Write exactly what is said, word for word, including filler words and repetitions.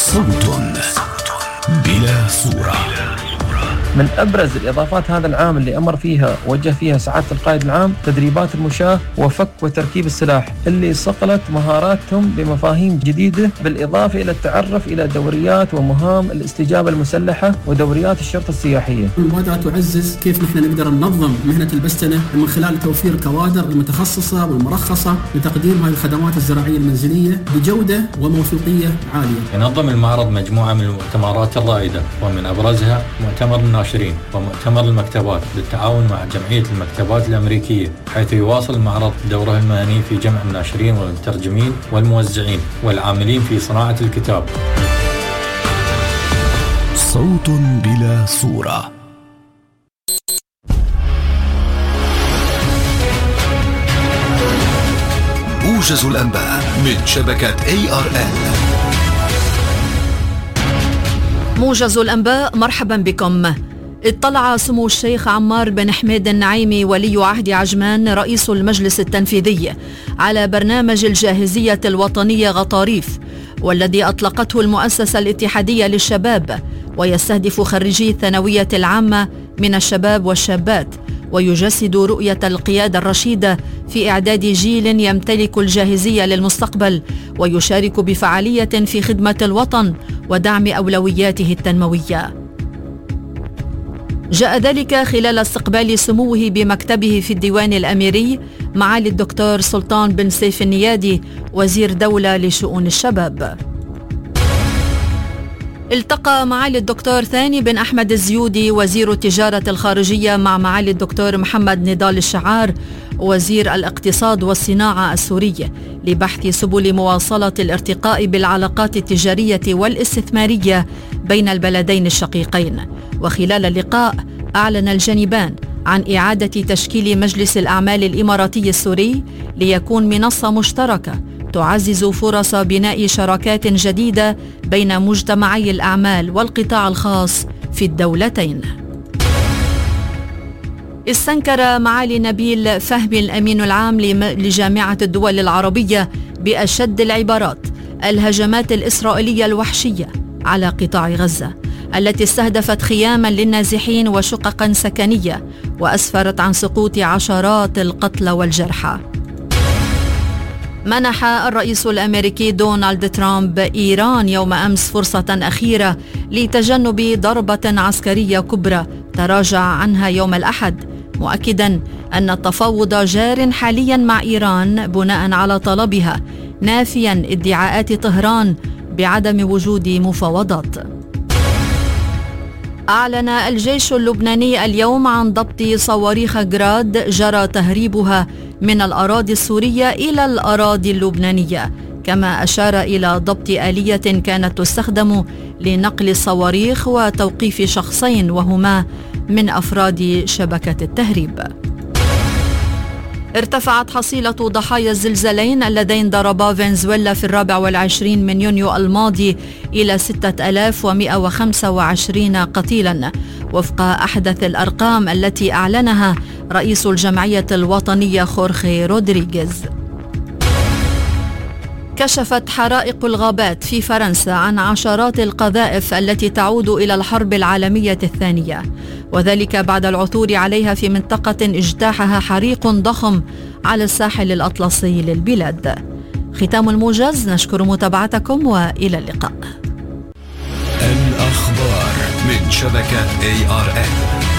صوت بلا صورة. من أبرز الإضافات هذا العام اللي أمر فيها وجه فيها سعادة القائد العام تدريبات المشاة وفك وتركيب السلاح اللي صقلت مهاراتهم بمفاهيم جديدة، بالإضافة إلى التعرف إلى دوريات ومهام الاستجابة المسلحة ودوريات الشرطة السياحية. المبادرة تعزز كيف نحن نقدر ننظم مهنة البستنة من خلال توفير كوادر المتخصصة والمرخصة لتقديم هذه الخدمات الزراعية المنزلية بجودة وموثوقية عالية. ينظم المعرض مجموعة من المؤتمرات الرائدة، ومن أبرزها مؤتمر الناشرين ومؤتمر المكتبات بالتعاون مع جمعية المكتبات الأمريكية، حيث يواصل المعرض دوره المهني في جمع الناشرين والمترجمين والموزعين والعاملين في صناعة الكتاب. صوت بلا صورة. موجز الأنباء من شبكة إيه آر إن. موجز الأنباء، مرحبا بكم. اطلع سمو الشيخ عمار بن حميد النعيمي ولي عهد عجمان رئيس المجلس التنفيذي على برنامج الجاهزية الوطنية غطاريف، والذي أطلقته المؤسسة الاتحادية للشباب، ويستهدف خريجي الثانوية العامة من الشباب والشابات، ويجسد رؤية القيادة الرشيدة في إعداد جيل يمتلك الجاهزية للمستقبل ويشارك بفعالية في خدمة الوطن ودعم أولوياته التنموية. جاء ذلك خلال استقبال سموه بمكتبه في الديوان الأميري معالي الدكتور سلطان بن سيف النيادي وزير دولة لشؤون الشباب. التقى معالي الدكتور ثاني بن أحمد الزيودي وزير التجارة الخارجية مع معالي الدكتور محمد نضال الشعار وزير الاقتصاد والصناعة السوري لبحث سبل مواصلة الارتقاء بالعلاقات التجارية والاستثمارية بين البلدين الشقيقين. وخلال اللقاء أعلن الجانبان عن إعادة تشكيل مجلس الأعمال الإماراتي السوري ليكون منصة مشتركة تعزز فرص بناء شراكات جديدة بين مجتمعي الأعمال والقطاع الخاص في الدولتين. استنكر معالي نبيل فهمي الأمين العام لجامعة الدول العربية بأشد العبارات الهجمات الإسرائيلية الوحشية على قطاع غزة التي استهدفت خياما للنازحين وشققا سكنية وأسفرت عن سقوط عشرات القتلى والجرحى. منح الرئيس الأمريكي دونالد ترامب إيران يوم أمس فرصة أخيرة لتجنب ضربة عسكرية كبرى تراجع عنها يوم الأحد، مؤكدا أن التفاوض جار حاليا مع إيران بناء على طلبها، نافيا ادعاءات طهران بعدم وجود مفاوضات. أعلن الجيش اللبناني اليوم عن ضبط صواريخ جراد جرى تهريبها من الأراضي السورية إلى الأراضي اللبنانية، كما أشار إلى ضبط آلية كانت تستخدم لنقل الصواريخ وتوقيف شخصين وهما من أفراد شبكة التهريب. ارتفعت حصيلة ضحايا الزلزالين اللذين ضربا فنزويلا في الرابع والعشرين من يونيو الماضي إلى ستة آلاف ومئة وخمسة وعشرين قتيلا وفق أحدث الأرقام التي أعلنها رئيس الجمعية الوطنية خورخي رودريغيز. كشفت حرائق الغابات في فرنسا عن عشرات القذائف التي تعود إلى الحرب العالمية الثانية، وذلك بعد العثور عليها في منطقة اجتاحها حريق ضخم على الساحل الأطلسي للبلاد. ختام الموجز، نشكر متابعتكم وإلى اللقاء. الأخبار من شبكة إيه آر إن.